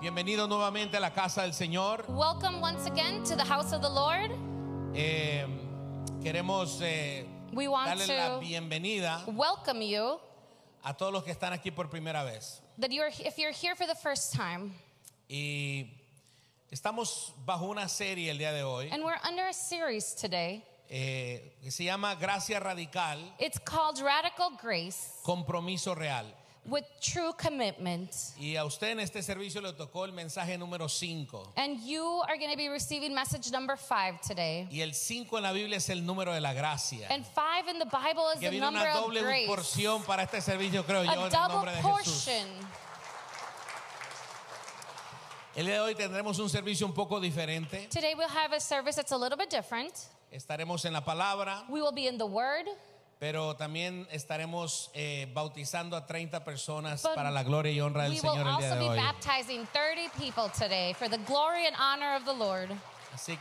Bienvenido nuevamente a la casa del Señor. Welcome once again to the house of the Lord. Queremos We want darle la to bienvenida welcome you a todos los que están aquí por primera vez. that if you're here for the first time. Y estamos bajo una serie el día de hoy And we're under a series today. que se llama Gracia Radical, It's called Radical Grace Compromiso Real. with True Commitment. Y a usted en este servicio le tocó el mensaje número 5. And you are going to be receiving message number 5 today. Y el 5 en la Biblia es el número de la gracia. And 5 in the Bible is Que the viene number una of doble grace. porción para este servicio, creo yo, A en el double nombre de Jesús. portion. El día de hoy tendremos un servicio un poco diferente. Today we'll have a service that's a little bit different. Estaremos en la palabra, We will be in the Word. pero también estaremos bautizando a 30 personas But para la gloria y honra del We will Señor el día also de be hoy. baptizing 30 people today for the glory and honor of the Lord. Así